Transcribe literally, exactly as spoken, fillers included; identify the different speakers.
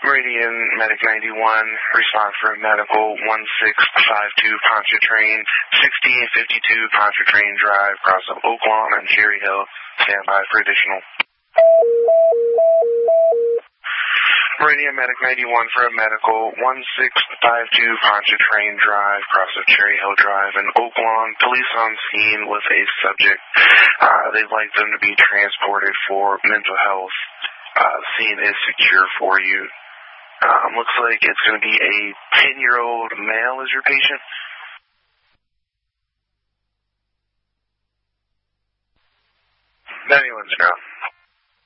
Speaker 1: Meridian Medic ninety-one, response for medical one six five two Pontchartrain, sixteen fifty-two Pontchartrain Drive, across of Oaklawn and Cherry Hill. Stand by for additional. Meridian Medic ninety-one for a medical one six five two Pontchartrain Drive, across of Cherry Hill Drive and Oaklawn. Police on scene with a subject. Uh, they'd like them to be transported for mental health. Uh, scene is secure for you. Um, looks like it's going to be a ten-year-old male as your patient. ninety-one's now.